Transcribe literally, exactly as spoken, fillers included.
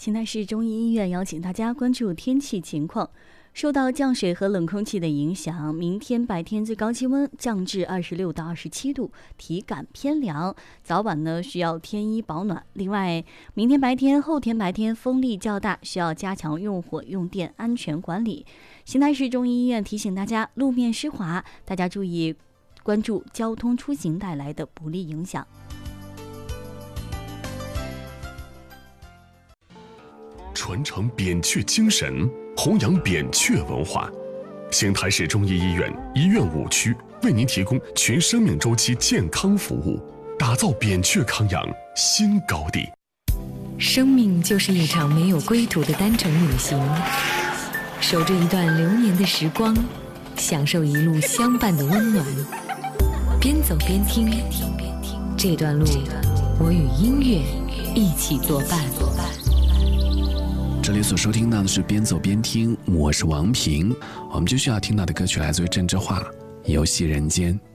现在是中医医院，邀请大家关注天气情况。受到降水和冷空气的影响，明天白天最高气温降至二十六到二十七度，体感偏凉，早晚呢需要添衣保暖。另外，明天白天、后天白天风力较大，需要加强用火用电安全管理。邢台市中医医院提醒大家，路面湿滑，大家注意关注交通出行带来的不利影响。 传承扁鹊精神，弘扬扁鹊文化。邢台市中医医院医院五区为您提供全生命周期健康服务，打造扁鹊康养新高地。 生命就是一场没有归途的单程旅行，守着一段流年的时光，享受一路相伴的温暖。边走边听，这段路我与音乐一起作伴。 这里所收听到的是边走边听，我是王平。我们继续要听到的歌曲来自于郑智化《游戏人间》。